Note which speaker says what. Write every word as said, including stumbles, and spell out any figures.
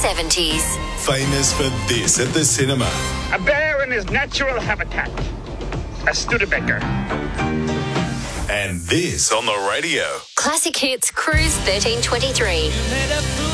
Speaker 1: seventies.
Speaker 2: Famous for this at the cinema.
Speaker 3: A bear in his natural habitat. A Studebaker.
Speaker 2: And this on the radio.
Speaker 1: Classic Hits Cruise thirteen twenty-three.